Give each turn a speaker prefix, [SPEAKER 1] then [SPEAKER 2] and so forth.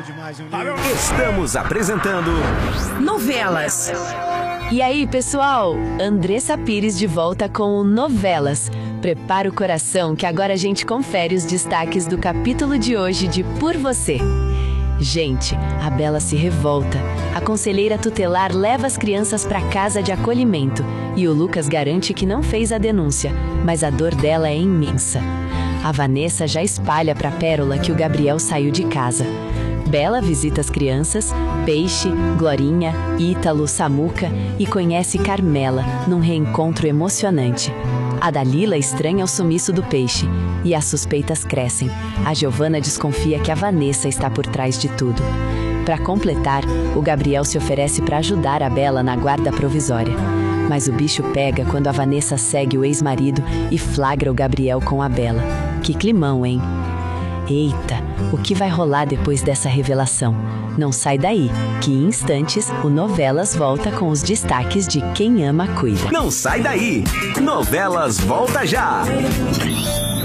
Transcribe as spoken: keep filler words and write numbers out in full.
[SPEAKER 1] demais, hein?
[SPEAKER 2] Estamos apresentando
[SPEAKER 3] Novelas. E aí, pessoal? Andressa Pires de volta com o Novelas. Prepara o coração que agora a gente confere os destaques do capítulo de hoje de Por Você. Gente, a Bela se revolta. A conselheira tutelar leva as crianças para casa de acolhimento e o Lucas garante que não fez a denúncia, mas a dor dela é imensa. A Vanessa já espalha para Pérola que o Gabriel saiu de casa. Bela visita as crianças, Peixe, Glorinha, Ítalo, Samuca e conhece Carmela num reencontro emocionante. A Dalila estranha o sumiço do Peixe e as suspeitas crescem. A Giovana desconfia que a Vanessa está por trás de tudo. Para completar, o Gabriel se oferece para ajudar a Bela na guarda provisória. Mas o bicho pega quando a Vanessa segue o ex-marido e flagra o Gabriel com a Bela. Que climão, hein? Eita, o que vai rolar depois dessa revelação? Não sai daí, que em instantes o Novelas volta com os destaques de Quem Ama Cuida.
[SPEAKER 2] Não sai daí! Novelas volta já!